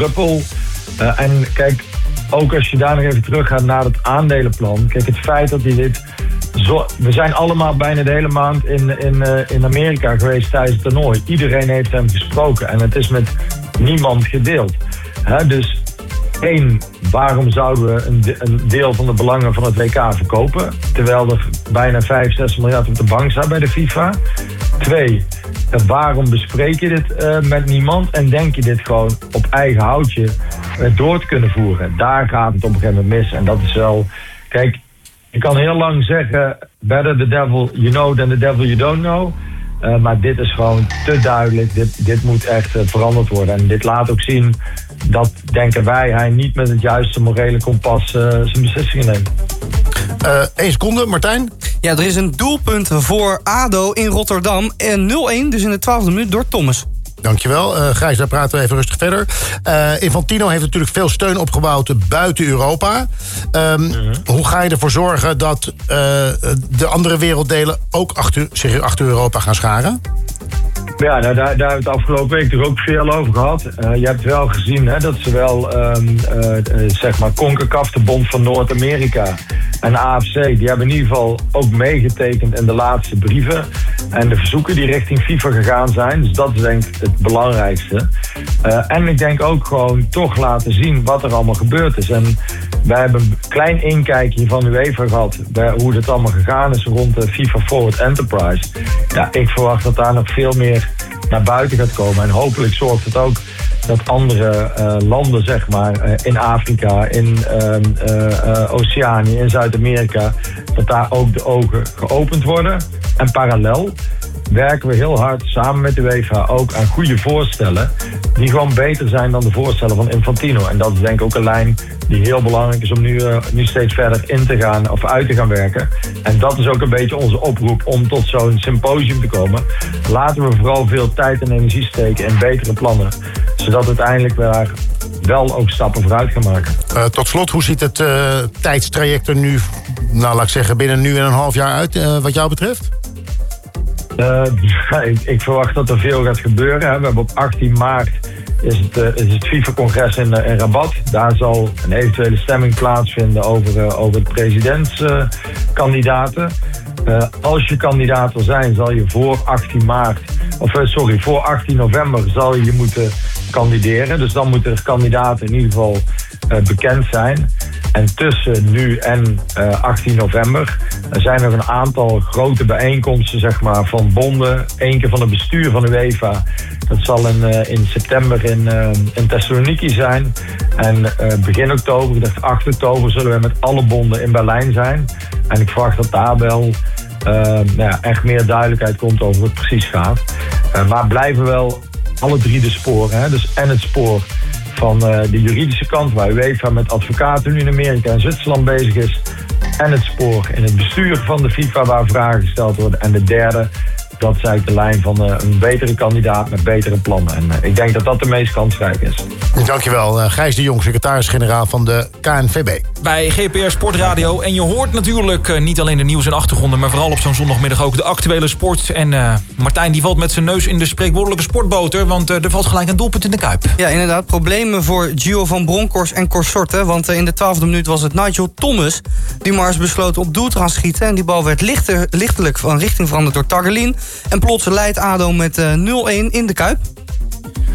druppel. En kijk, ook als je daar nog even terug gaat naar het aandelenplan. Kijk, het feit dat hij dit... we zijn allemaal bijna de hele maand in Amerika geweest tijdens het toernooi. Iedereen heeft hem gesproken en het is met niemand gedeeld. Dus waarom zouden we een deel van de belangen van het WK verkopen? Terwijl er bijna 5-6 miljard op de bank staat bij de FIFA. 2, waarom bespreek je dit met niemand? En denk je dit gewoon op eigen houtje door te kunnen voeren? Daar gaat het op een gegeven moment mis. En dat is wel... Kijk, je kan heel lang zeggen... Better the devil you know than the devil you don't know. Maar dit is gewoon te duidelijk. Dit moet echt veranderd worden. En dit laat ook zien dat, denken wij, hij niet met het juiste morele kompas zijn beslissingen neemt. 1 seconde, Martijn. Ja, er is een doelpunt voor ADO in Rotterdam. 0-1, dus in de 12e minuut door Thomas. Dankjewel. Gijs, daar praten we even rustig verder. Infantino heeft natuurlijk veel steun opgebouwd buiten Europa. Hoe ga je ervoor zorgen dat de andere werelddelen ook zich achter Europa gaan scharen? Ja, nou, daar hebben we het afgelopen week toch ook veel over gehad. Je hebt wel gezien dat zowel zeg maar CONCACAF, de Bond van Noord-Amerika, en AFC, die hebben in ieder geval ook meegetekend in de laatste brieven. En de verzoeken die richting FIFA gegaan zijn. Dus dat is denk ik het belangrijkste. En ik denk ook gewoon toch laten zien wat er allemaal gebeurd is. En wij hebben een klein inkijkje van UEFA gehad bij hoe het allemaal gegaan is rond de FIFA Forward Enterprise. Ja, ik verwacht dat daar nog veel meer naar buiten gaat komen. En hopelijk zorgt het ook dat andere landen, zeg maar, in Afrika, in Oceanië, in Zuid-Amerika, dat daar ook de ogen geopend worden. En parallel werken we heel hard samen met de UEFA ook aan goede voorstellen die gewoon beter zijn dan de voorstellen van Infantino. En dat is denk ik ook een lijn die heel belangrijk is om nu steeds verder in te gaan of uit te gaan werken. En dat is ook een beetje onze oproep om tot zo'n symposium te komen. Laten we vooral veel tijd en energie steken in betere plannen, zodat uiteindelijk we wel ook stappen vooruit gaan maken. Tot slot, hoe ziet het tijdstraject er nu, nou laat ik zeggen, binnen nu en een half jaar uit wat jou betreft? Ik verwacht dat er veel gaat gebeuren. We hebben op 18 maart is het FIFA-congres in Rabat. Daar zal een eventuele stemming plaatsvinden over de presidentskandidaten. Als je kandidaat wil zijn, zal je voor 18 november zal je moeten kandideren. Dus dan moeten er kandidaten in ieder geval bekend zijn. En tussen nu en 18 november zijn er een aantal grote bijeenkomsten, zeg maar, van bonden. Eén keer van het bestuur van de UEFA. Dat zal in september in Thessaloniki zijn. En begin oktober, ik dacht 8 oktober, zullen we met alle bonden in Berlijn zijn. En ik verwacht dat daar wel echt meer duidelijkheid komt over hoe het precies gaat. Maar blijven wel alle 3 de sporen. Hè? Dus en het spoor van de juridische kant, waar UEFA met advocaten nu in Amerika en Zwitserland bezig is. En het spoor in het bestuur van de FIFA, waar vragen gesteld worden. En de derde, dat is eigenlijk de lijn van een betere kandidaat met betere plannen. En ik denk dat dat de meest kansrijk is. Dankjewel, Gijs de Jong, secretaris-generaal van de KNVB. Bij GPR Sportradio. En je hoort natuurlijk niet alleen de nieuws en achtergronden, maar vooral op zo'n zondagmiddag ook de actuele sport. En Martijn die valt met zijn neus in de spreekwoordelijke sportboter, want er valt gelijk een doelpunt in de Kuip. Ja, inderdaad. Problemen voor Gio van Bronckhorst en Corsorte. Want in de 12e minuut was het Nigel Thomas die maar eens besloot op doel te gaan schieten. En die bal werd lichtelijk van richting veranderd door Tagerlien. En plots leidt ADO met 0-1 in de Kuip.